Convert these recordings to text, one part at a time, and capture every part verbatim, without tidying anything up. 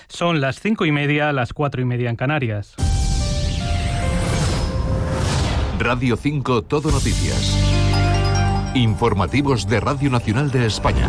Son las cinco y media, las cuatro y media en Canarias. Radio cinco Todo Noticias. Informativos de Radio Nacional de España.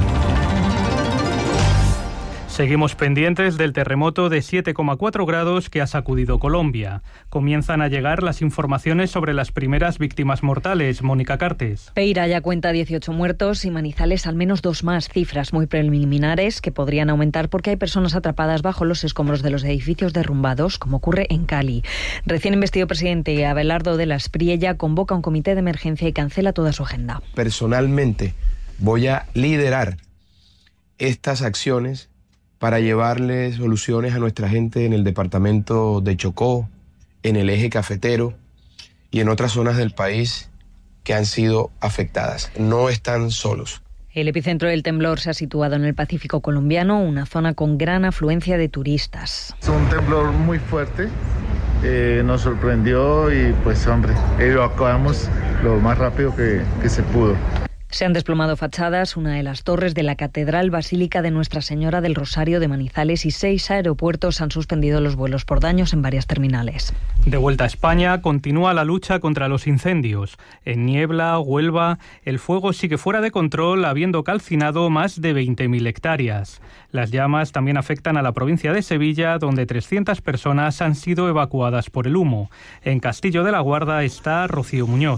Seguimos pendientes del terremoto de siete coma cuatro grados que ha sacudido Colombia. Comienzan a llegar las informaciones sobre las primeras víctimas mortales. Mónica Cartes. Peira ya cuenta dieciocho muertos y Manizales al menos dos más, cifras muy preliminares que podrían aumentar porque hay personas atrapadas bajo los escombros de los edificios derrumbados, como ocurre en Cali. Recién investido presidente Abelardo de la Espriella convoca un comité de emergencia y cancela toda su agenda. Personalmente voy a liderar estas acciones para llevarle soluciones a nuestra gente en el departamento de Chocó, en el eje cafetero y en otras zonas del país que han sido afectadas. No están solos. El epicentro del temblor se ha situado en el Pacífico colombiano, una zona con gran afluencia de turistas. Es un temblor muy fuerte, eh, nos sorprendió y pues hombre, evacuamos lo más rápido que, que se pudo. Se han desplomado fachadas, una de las torres de la Catedral Basílica de Nuestra Señora del Rosario de Manizales y seis aeropuertos han suspendido los vuelos por daños en varias terminales. De vuelta a España, continúa la lucha contra los incendios. En Niebla, Huelva, el fuego sigue fuera de control, habiendo calcinado más de veinte mil hectáreas. Las llamas también afectan a la provincia de Sevilla, donde trescientas personas han sido evacuadas por el humo. En Castillo de la Guarda está Rocío Muñoz.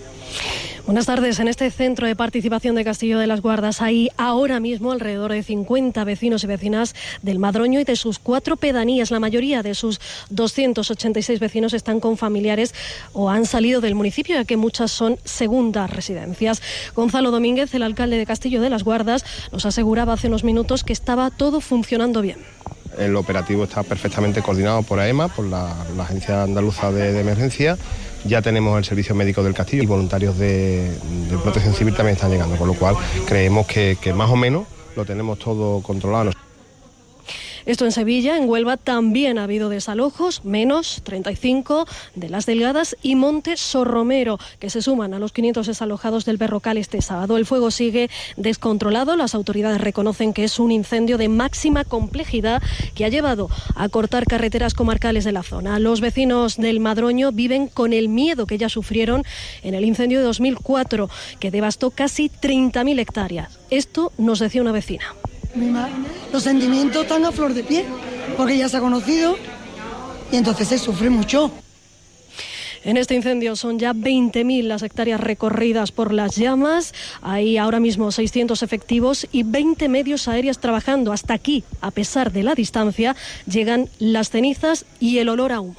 Buenas tardes. En este centro de participación de Castillo de las Guardas hay ahora mismo alrededor de cincuenta vecinos y vecinas del Madroño y de sus cuatro pedanías. La mayoría de sus doscientos ochenta y seis vecinos están con familiares o han salido del municipio, ya que muchas son segundas residencias. Gonzalo Domínguez, el alcalde de Castillo de las Guardas, nos aseguraba hace unos minutos que estaba todo funcionando bien. El operativo está perfectamente coordinado por A E M A, por la, la Agencia Andaluza de, de Emergencia. Ya tenemos el servicio médico del Castillo y voluntarios de, de Protección Civil también están llegando, con lo cual creemos que, que más o menos lo tenemos todo controlado. Esto en Sevilla. En Huelva también ha habido desalojos, menos treinta y cinco de Las Delgadas y Monte Sorromero, que se suman a los quinientos desalojados del Berrocal este sábado. El fuego sigue descontrolado. Las autoridades reconocen que es un incendio de máxima complejidad que ha llevado a cortar carreteras comarcales de la zona. Los vecinos del Madroño viven con el miedo que ya sufrieron en el incendio de dos mil cuatro, que devastó casi treinta mil hectáreas. Esto nos decía una vecina. Los sentimientos están a flor de piel, porque ya se ha conocido y entonces se sufre mucho. En este incendio son ya veinte mil las hectáreas recorridas por las llamas. Hay ahora mismo seiscientos efectivos y veinte medios aéreos trabajando. Hasta aquí, a pesar de la distancia, llegan las cenizas y el olor a humo.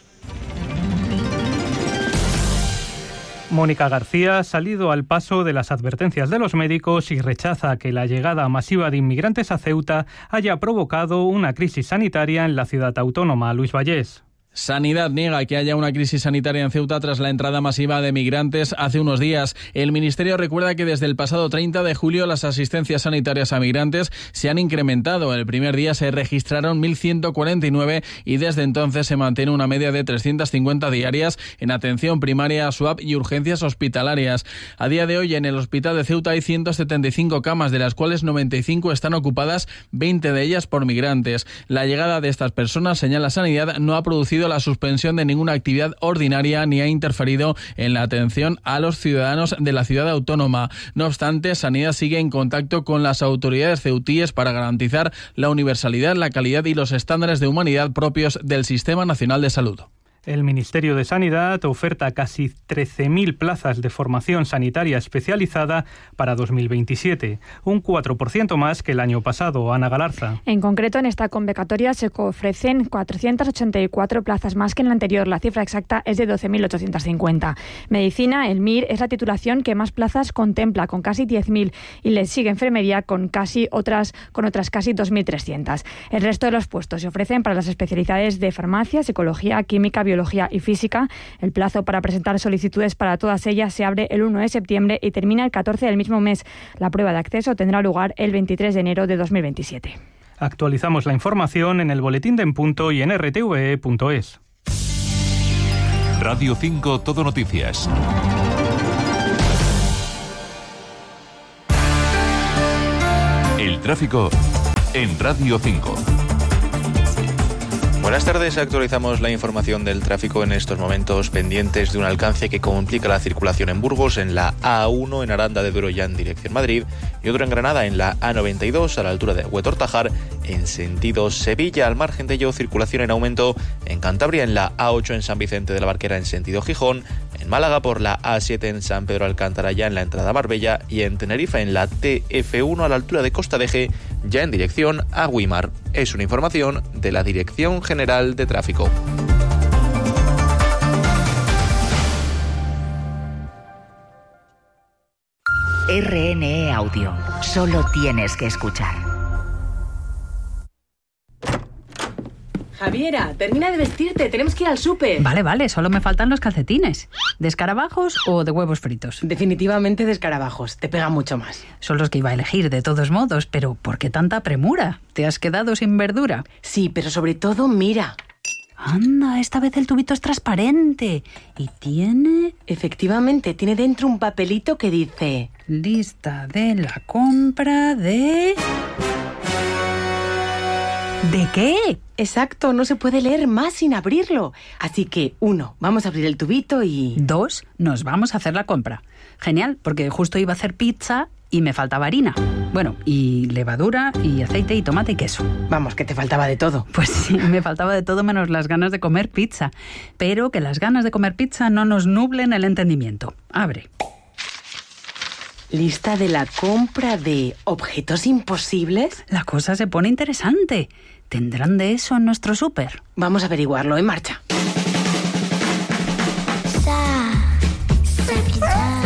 Mónica García ha salido al paso de las advertencias de los médicos y rechaza que la llegada masiva de inmigrantes a Ceuta haya provocado una crisis sanitaria en la ciudad autónoma. Luis Vallés. Sanidad niega que haya una crisis sanitaria en Ceuta tras la entrada masiva de migrantes hace unos días. El Ministerio recuerda que desde el pasado treinta de julio las asistencias sanitarias a migrantes se han incrementado. El primer día se registraron mil ciento cuarenta y nueve y desde entonces se mantiene una media de trescientas cincuenta diarias en atención primaria, SWAP y urgencias hospitalarias. A día de hoy en el hospital de Ceuta hay ciento setenta y cinco camas, de las cuales noventa y cinco están ocupadas, veinte de ellas por migrantes. La llegada de estas personas, señala Sanidad, no ha producido la suspensión de ninguna actividad ordinaria ni ha interferido en la atención a los ciudadanos de la ciudad autónoma. No obstante, Sanidad sigue en contacto con las autoridades ceutíes para garantizar la universalidad, la calidad y los estándares de humanidad propios del Sistema Nacional de Salud. El Ministerio de Sanidad oferta casi trece mil plazas de formación sanitaria especializada para dos mil veintisiete, un cuatro por ciento más que el año pasado. Ana Galarza. En concreto, en esta convocatoria se ofrecen cuatrocientas ochenta y cuatro plazas más que en la anterior. La cifra exacta es de doce mil ochocientas cincuenta. Medicina, el M I R, es la titulación que más plazas contempla, con casi diez mil, y le sigue enfermería con casi otras con otras casi dos mil trescientas. El resto de los puestos se ofrecen para las especialidades de farmacia, psicología, química, biología y física. El plazo para presentar solicitudes para todas ellas se abre el uno de septiembre y termina el catorce del mismo mes. La prueba de acceso tendrá lugar el veintitrés de enero de dos mil veintisiete. Actualizamos la información en el boletín de En Punto y en r t v e punto es. Radio cinco Todo Noticias. El tráfico en Radio cinco. Buenas tardes, actualizamos la información del tráfico en estos momentos pendientes de un alcance que complica la circulación en Burgos, en la A uno en Aranda de Duero ya en dirección Madrid y otro en Granada en la A noventa y dos a la altura de Huetor-Tajar en sentido Sevilla. Al margen de ello, circulación en aumento en Cantabria en la A ocho en San Vicente de la Barquera en sentido Gijón, en Málaga por la A siete en San Pedro Alcántara ya en la entrada a Marbella y en Tenerife en la T F uno a la altura de Costa de Eje ya en dirección a Güímar. Es una información de la Dirección General de Tráfico. R N E Audio. Solo tienes que escuchar. Javiera, termina de vestirte, tenemos que ir al súper. Vale, vale, solo me faltan los calcetines. ¿De escarabajos o de huevos fritos? Definitivamente de escarabajos, te pega mucho más. Son los que iba a elegir de todos modos, pero ¿por qué tanta premura? ¿Te has quedado sin verdura? Sí, pero sobre todo, mira. Anda, esta vez el tubito es transparente. ¿Y tiene...? Efectivamente, tiene dentro un papelito que dice... Lista de la compra de... ¿De qué? Exacto, no se puede leer más sin abrirlo. Así que, uno, vamos a abrir el tubito y... Dos, nos vamos a hacer la compra. Genial, porque justo iba a hacer pizza y me faltaba harina. Bueno, y levadura, y aceite, y tomate, y queso. Vamos, que te faltaba de todo. Pues sí, me faltaba de todo menos las ganas de comer pizza. Pero que las ganas de comer pizza no nos nublen el entendimiento. Abre. ¿Lista de la compra de objetos imposibles? La cosa se pone interesante. ¿Tendrán de eso en nuestro súper? Vamos a averiguarlo, en marcha. Sa, sapienza,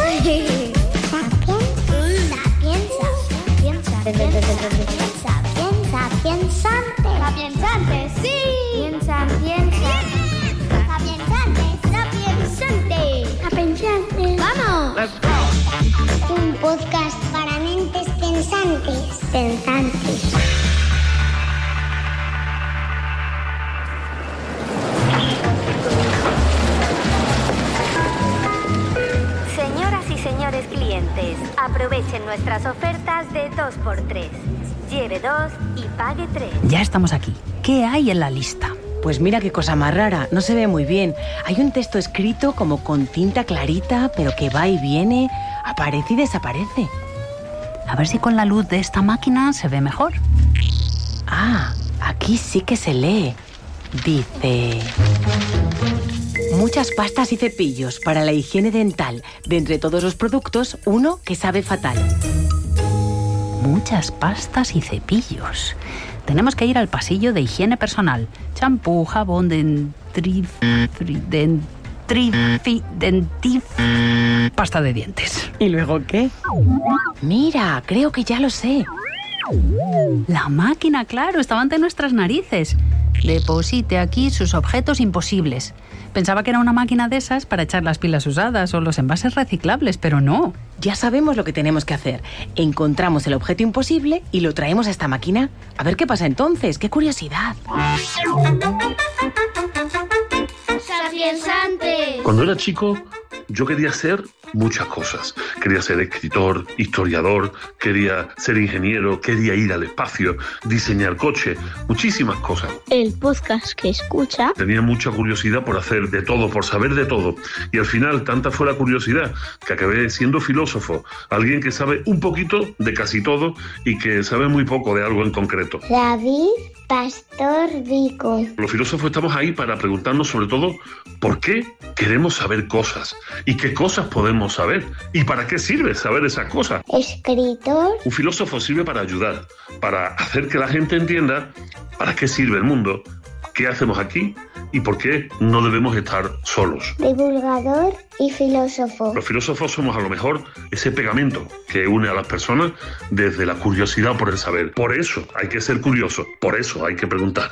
sapiensante, sapiensante, sí. Piensa, piensa, sapiensante, sapiensante, sapiensante. Vamos. Let's go. Un podcast para mentes pensantes, pensantes. Señoras y señores clientes, aprovechen nuestras ofertas de dos por tres. Lleve dos y pague tres. Ya estamos aquí. ¿Qué hay en la lista? Pues mira qué cosa más rara, no se ve muy bien. Hay un texto escrito como con tinta clarita, pero que va y viene, aparece y desaparece. A ver si con la luz de esta máquina se ve mejor. Ah, aquí sí que se lee. Dice... Muchas pastas y cepillos para la higiene dental. De entre todos los productos, uno que sabe fatal. Muchas pastas y cepillos. Tenemos que ir al pasillo de higiene personal. Champú, jabón, dentrif... dentrif... dentif... pasta de dientes. ¿Y luego qué? Mira, creo que ya lo sé. La máquina, claro, estaba ante nuestras narices. Deposite aquí sus objetos imposibles. Pensaba que era una máquina de esas para echar las pilas usadas o los envases reciclables, pero no. Ya sabemos lo que tenemos que hacer. Encontramos el objeto imposible y lo traemos a esta máquina. A ver qué pasa entonces. ¡Qué curiosidad! Sapiensante. Cuando era chico, yo quería ser muchas cosas. Quería ser escritor, historiador, quería ser ingeniero, quería ir al espacio, diseñar coches, muchísimas cosas. El podcast que escucha. Tenía mucha curiosidad por hacer de todo, por saber de todo. Y al final, tanta fue la curiosidad que acabé siendo filósofo. Alguien que sabe un poquito de casi todo y que sabe muy poco de algo en concreto. David Pastor Vico. Los filósofos estamos ahí para preguntarnos sobre todo por qué queremos saber cosas y qué cosas podemos saber y para qué sirve saber esas cosas. Escritor. Un filósofo sirve para ayudar, para hacer que la gente entienda para qué sirve el mundo, qué hacemos aquí y por qué no debemos estar solos. Divulgador y filósofo. Los filósofos somos a lo mejor ese pegamento que une a las personas desde la curiosidad por el saber. Por eso hay que ser curioso, por eso hay que preguntar.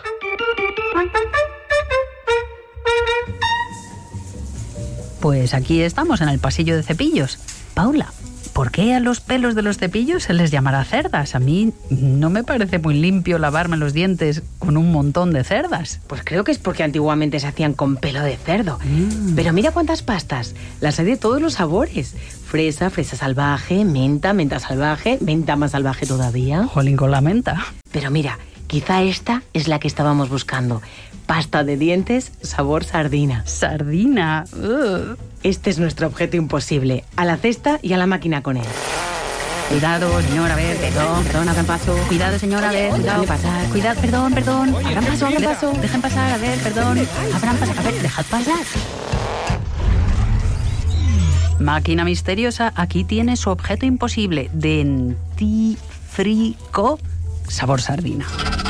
Pues aquí estamos en el pasillo de cepillos. Paula, ¿por qué a los pelos de los cepillos se les llamará cerdas? A mí no me parece muy limpio lavarme los dientes con un montón de cerdas. Pues creo que es porque antiguamente se hacían con pelo de cerdo. Mm. Pero mira cuántas pastas. Las hay de todos los sabores. Fresa, fresa salvaje, menta, menta salvaje, menta más salvaje todavía. Jolín con la menta. Pero mira, quizá esta es la que estábamos buscando. Pasta de dientes sabor sardina. Sardina. Uh. Este es nuestro objeto imposible. A la cesta y a la máquina con él. Cuidado, señor, a ver, perdón, perdón, abran paso. Cuidado, señor, a ver, cuidado. Pasar. Cuidado, perdón, perdón. Abran paso, abran paso. Dejen pasar, a ver, perdón. Abran paso, a ver, dejad pasar. Máquina misteriosa, aquí tiene su objeto imposible. Dentifrico sabor sardina.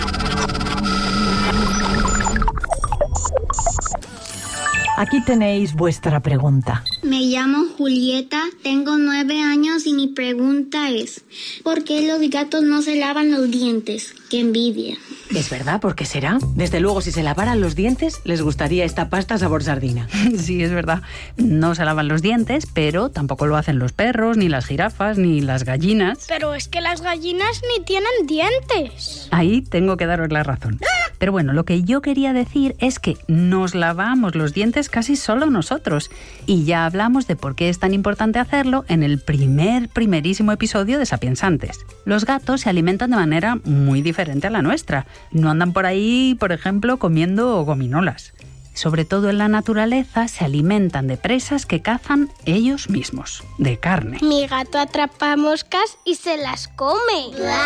Aquí tenéis vuestra pregunta. Me llamo Julieta, tengo nueve años y mi pregunta es: ¿por qué los gatos no se lavan los dientes? ¡Qué envidia! Es verdad, ¿por qué será? Desde luego, si se lavaran los dientes, les gustaría esta pasta sabor sardina. Sí, es verdad. No se lavan los dientes, pero tampoco lo hacen los perros, ni las jirafas, ni las gallinas. Pero es que las gallinas ni tienen dientes. Ahí tengo que daros la razón. Pero bueno, lo que yo quería decir es que nos lavamos los dientes casi solo nosotros. Y ya hablamos de por qué es tan importante hacerlo en el primer, primerísimo episodio de Sapiensantes. Los gatos se alimentan de manera muy diferente a la nuestra. No andan por ahí, por ejemplo, comiendo gominolas. Sobre todo en la naturaleza se alimentan de presas que cazan ellos mismos, de carne. Mi gato atrapa moscas y se las come.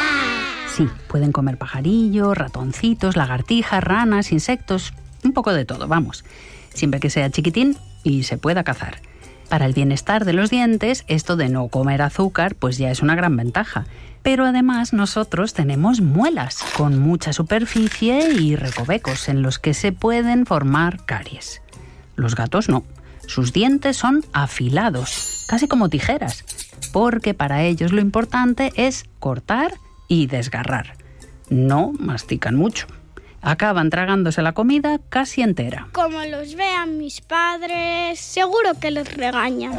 Sí, pueden comer pajarillos, ratoncitos, lagartijas, ranas, insectos, un poco de todo, vamos. Siempre que sea chiquitín y se pueda cazar. Para el bienestar de los dientes, esto de no comer azúcar pues ya es una gran ventaja. Pero además nosotros tenemos muelas con mucha superficie y recovecos en los que se pueden formar caries. Los gatos no. Sus dientes son afilados, casi como tijeras, porque para ellos lo importante es cortar y desgarrar. No mastican mucho. Acaban tragándose la comida casi entera. Como los vean mis padres, seguro que les regañan.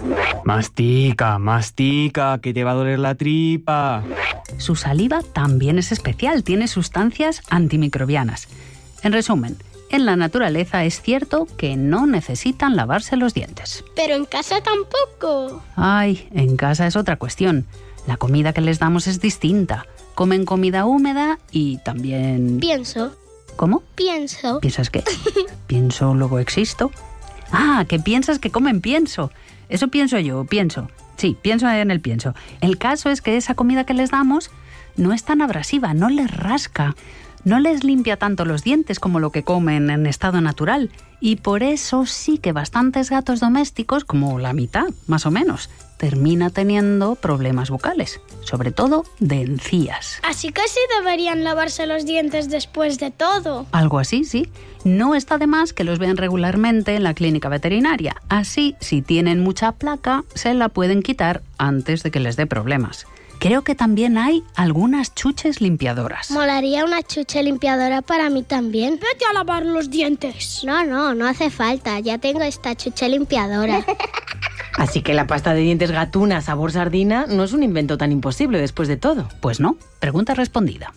Mastica, mastica, que te va a doler la tripa. Su saliva también es especial, tiene sustancias antimicrobianas. En resumen, en la naturaleza es cierto que no necesitan lavarse los dientes. Pero en casa tampoco. Ay, en casa es otra cuestión. La comida que les damos es distinta. Comen comida húmeda y también... Pienso. ¿Cómo? Pienso. ¿Piensas qué? ¿Pienso, luego existo? Ah, que piensas que comen pienso. Eso pienso yo, pienso. Sí, pienso en el pienso. El caso es que esa comida que les damos no es tan abrasiva, no les rasca, no les limpia tanto los dientes como lo que comen en estado natural. Y por eso sí que bastantes gatos domésticos, como la mitad, más o menos, termina teniendo problemas bucales, sobre todo de encías. Así que sí deberían lavarse los dientes después de todo. Algo así, sí. No está de más que los vean regularmente en la clínica veterinaria. Así, si tienen mucha placa, se la pueden quitar antes de que les dé problemas. Creo que también hay algunas chuches limpiadoras. Molaría una chuche limpiadora para mí también. Vete a lavar los dientes. No, no, no hace falta. Ya tengo esta chuche limpiadora. Así que la pasta de dientes gatuna sabor sardina no es un invento tan imposible después de todo. Pues no, pregunta respondida.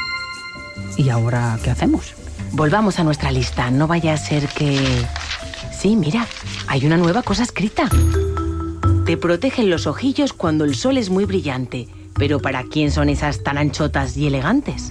¿Y ahora qué hacemos? Volvamos a nuestra lista, no vaya a ser que... Sí, mira, hay una nueva cosa escrita. Te protegen los ojillos cuando el sol es muy brillante. Pero ¿para quién son esas tan anchotas y elegantes?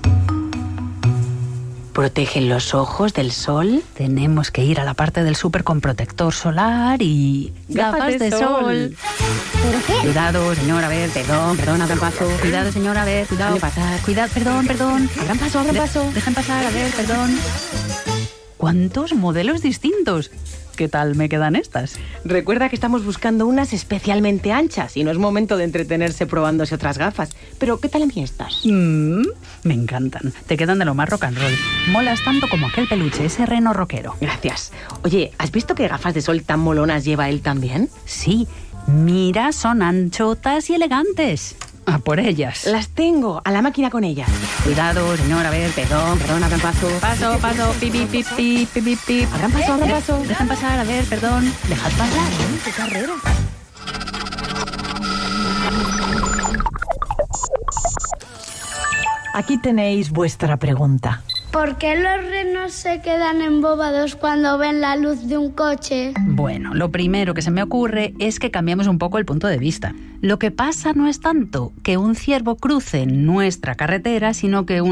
¿Protegen los ojos del sol? Tenemos que ir a la parte del súper con protector solar y... ¡Gafas de, de sol! sol. ¿Pero qué? Cuidado, señor, a ver, perdón, perdón, abran paso. Cuidado, señor, a ver, cuidado. pasar. Cuidado, perdón, perdón. Abran paso, abran paso. Dejen pasar, a ver, perdón. ¿Cuántos modelos distintos? ¿Qué tal me quedan estas? Recuerda que estamos buscando unas especialmente anchas y no es momento de entretenerse probándose otras gafas. Pero, ¿qué tal a mí estas? Mm, me encantan. Te quedan de lo más rock and roll. Molas tanto como aquel peluche, ese reno rockero. Gracias. Oye, ¿has visto qué gafas de sol tan molonas lleva él también? Sí. Mira, son anchotas y elegantes. A por ellas. Las tengo, a la máquina con ellas. Cuidado, señor, a ver, perdón, perdón, abran paso. Paso, paso, pi, pi, pi, pi, pi, pi, pi. Abran paso, abran paso. Dejen pasar, a ver, perdón. Dejad pasar. ¡Qué carrera! Aquí tenéis vuestra pregunta. ¿Por qué los renos se quedan embobados cuando ven la luz de un coche? Bueno, lo primero que se me ocurre es que cambiamos un poco el punto de vista. Lo que pasa no es tanto que un ciervo cruce nuestra carretera, sino que un